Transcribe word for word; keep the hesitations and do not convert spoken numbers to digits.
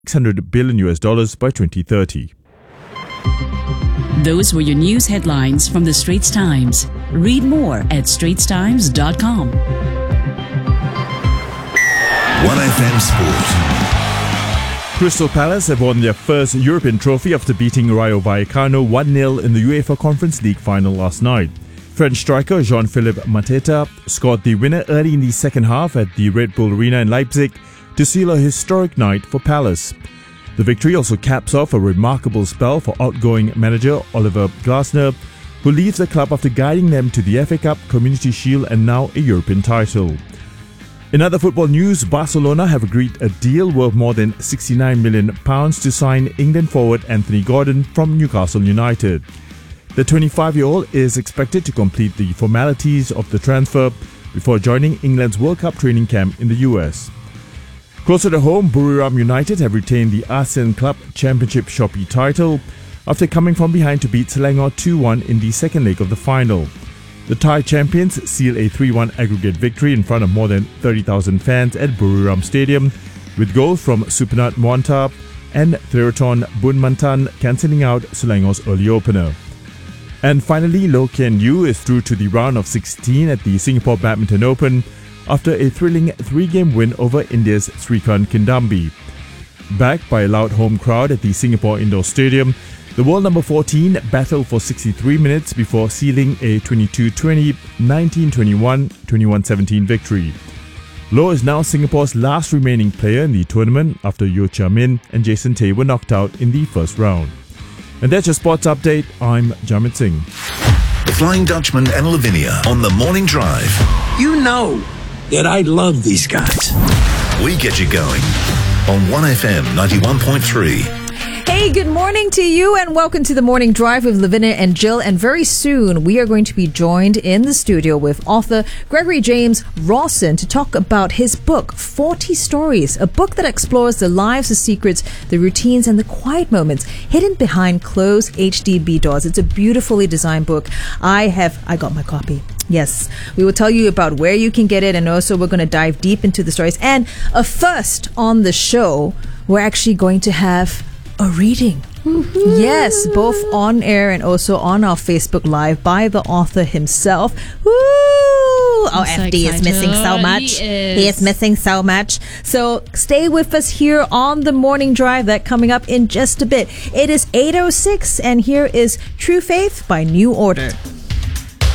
six hundred billion U S dollars by twenty thirty. Those were your news headlines from the Straits Times. Read more at straits times dot com. one F M Sport. Crystal Palace have won their first European trophy after beating Rayo Vallecano one nil in the UEFA Conference League final last night. French striker Jean-Philippe Mateta scored the winner early in the second half at the Red Bull Arena in Leipzig to seal a historic night for Palace. The victory also caps off a remarkable spell for outgoing manager Oliver Glasner, who leaves the club after guiding them to the F A Cup, Community Shield and now a European title. In other football news, Barcelona have agreed a deal worth more than sixty-nine million pounds to sign England forward Anthony Gordon from Newcastle United. The twenty-five-year-old is expected to complete the formalities of the transfer before joining England's World Cup training camp in the U S. Closer to home, Buriram United have retained the ASEAN Club Championship Shopee title after coming from behind to beat Selangor two one in the second leg of the final. The Thai champions seal a three one aggregate victory in front of more than thirty thousand fans at Buriram Stadium, with goals from Supinat Muanta and Theraton Bunmantan cancelling out Selangor's early opener. And finally, Loh Kean Yew is through to the round of sixteen at the Singapore Badminton Open after a thrilling three-game win over India's Srikanth Kindambi. Backed by a loud home crowd at the Singapore Indoor Stadium, the world number fourteen battled for sixty-three minutes before sealing a twenty-two twenty, nineteen twenty-one, twenty-one seventeen victory. Loh is now Singapore's last remaining player in the tournament after Yeo Chia Min and Jason Tay were knocked out in the first round. And that's your sports update. I'm Jamit Singh. The Flying Dutchman and Lavinia on the Morning Drive. You know that I love these guys. We get you going on one F M ninety-one point three. Hey, good morning to you and welcome to the Morning Drive with Lavinia and Jill. And very soon we are going to be joined in the studio with author Gregory James Rawson to talk about his book, forty Stories, a book that explores the lives, the secrets, the routines and the quiet moments hidden behind closed H D B doors. It's a beautifully designed book. I have, I got my copy. Yes, we will tell you about where you can get it, and also we're going to dive deep into the stories. And a first on the show, we're actually going to have a reading. Mm-hmm. Yes, both on air and also on our Facebook Live by the author himself. Woo! Our so F D excited. is missing so much. He is. He is missing so much. So stay with us here on the Morning Drive. That coming up in just a bit. It is eight oh six and here is True Faith by New Order.